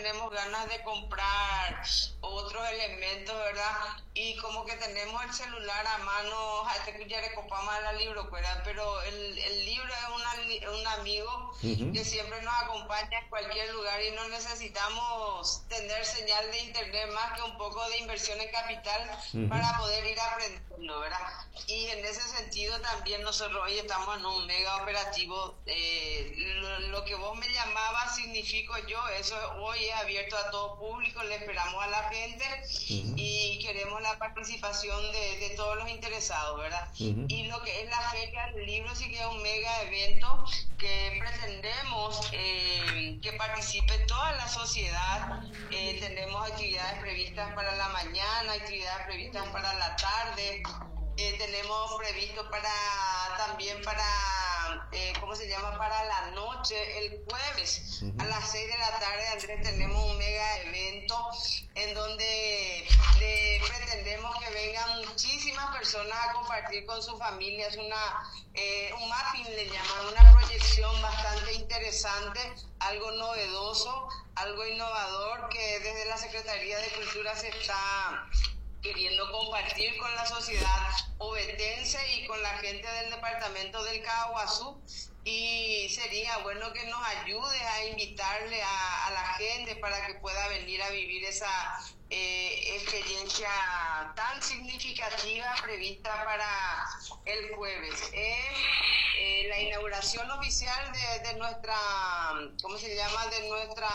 tenemos ganas de comprar otros elementos, ¿verdad? Y como que tenemos el celular a mano, hasta que ya recopamos la libro, ¿verdad? Pero el libro es un amigo que siempre nos acompaña en cualquier lugar y no necesitamos tener señal de internet más que un poco de inversión en capital para poder ir aprendiendo, ¿verdad? Y en ese sentido también nosotros hoy estamos en un mega operativo. Lo que vos me llamabas significo yo, eso hoy es abierto a todo público, le esperamos a la gente y queremos la participación de todos los interesados, ¿verdad? Y lo que es la Feria del Libro sí que es un mega evento que pretendemos que participe toda la sociedad. Tenemos actividades previstas para la mañana, actividades previstas para la tarde. Tenemos previsto también para la noche, el jueves a las 6 de la tarde, Andrés, tenemos un mega evento en donde pretendemos que vengan muchísimas personas a compartir con sus familias un mapping, le llaman, una proyección bastante interesante, algo novedoso, algo innovador que desde la Secretaría de Cultura se está queriendo compartir con la sociedad ovetense y con la gente del departamento del Caaguazú, y sería bueno que nos ayude a invitarle a la gente para que pueda venir a vivir esa experiencia tan significativa prevista para el jueves. La inauguración oficial de nuestra, ¿cómo se llama? De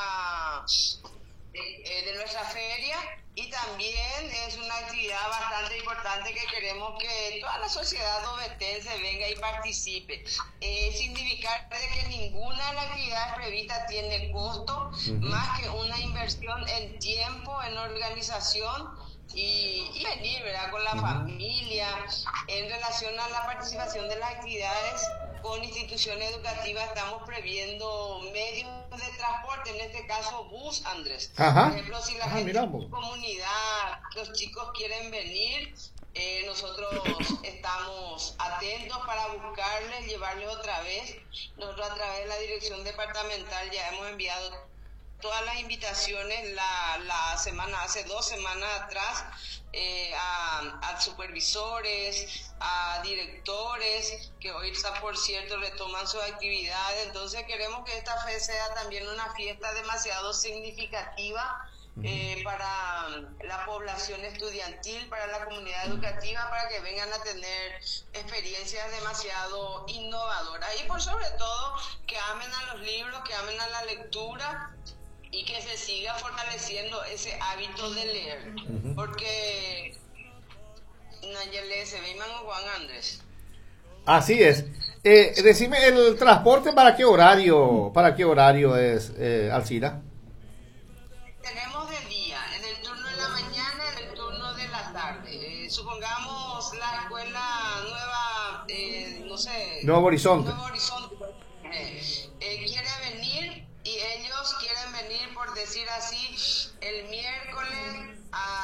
nuestra feria, y también es una actividad bastante importante que queremos que toda la sociedad ovetense venga y participe. Significar de que ninguna de las actividades previstas tiene costo, más que una inversión en tiempo, en organización y venir, ¿verdad?, con la familia. En relación a la participación de las actividades con instituciones educativas, estamos previendo medios de transporte, en este caso bus, Andrés. Por ejemplo, si la gente de su comunidad, los chicos quieren venir, nosotros estamos atentos para buscarles, llevarles otra vez. Nosotros a través de la dirección departamental ya hemos enviado todas las invitaciones hace 2 semanas atrás a supervisores, a directores, que hoy está, por cierto, retoman sus actividades. Entonces queremos que esta fe sea también una fiesta demasiado significativa para la población estudiantil, para la comunidad educativa, para que vengan a tener experiencias demasiado innovadoras y por sobre todo que amen a los libros, que amen a la lectura y que se siga fortaleciendo ese hábito de leer, porque Nayeli se ve Juan Andrés. Así es. Decime, el transporte ¿para qué horario es, Alcira? Tenemos de día, en el turno de la mañana, en el turno de la tarde. Supongamos la escuela nueva, Nuevo Horizonte. Quiere venir y ellos quieren venir, por decir así, el miércoles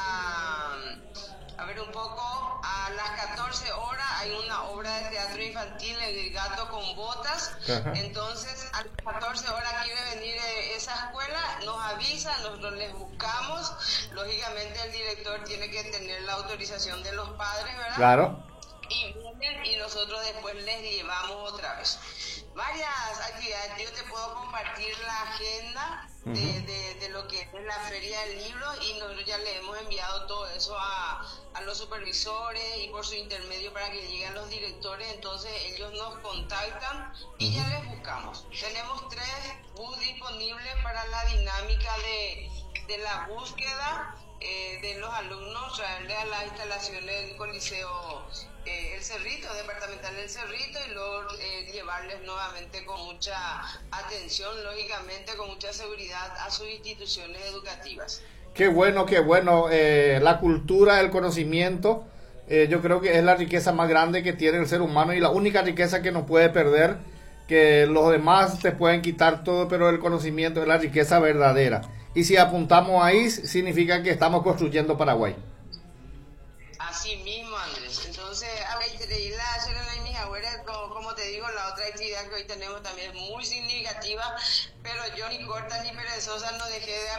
a las 14 horas hay una obra de teatro infantil, El gato con botas. Entonces a las 14 horas quiere venir esa escuela, nos avisa, nosotros les buscamos. Lógicamente el director tiene que tener la autorización de los padres, ¿verdad? Claro. Y vienen y nosotros después les llevamos otra vez. Varias actividades, yo te puedo compartir la agenda de lo que es la Feria del Libro, y nosotros ya le hemos enviado todo eso a los supervisores y por su intermedio para que lleguen los directores. Entonces ellos nos contactan y ya les buscamos. Tenemos 3 bus disponibles para la dinámica de la búsqueda de los alumnos, traerle a las instalaciones del Coliseo El Cerrito, departamental del Cerrito, y luego llevarles nuevamente con mucha atención, lógicamente con mucha seguridad, a sus instituciones educativas. Qué bueno. La cultura, el conocimiento, yo creo que es la riqueza más grande que tiene el ser humano y la única riqueza que no puede perder, que los demás te pueden quitar todo, pero el conocimiento es la riqueza verdadera. Y si apuntamos ahí, significa que estamos construyendo Paraguay. Así mismo, Andrés. Entonces, como te digo, la otra actividad que hoy tenemos también es muy significativa, pero yo ni corta ni perezosa no dejé de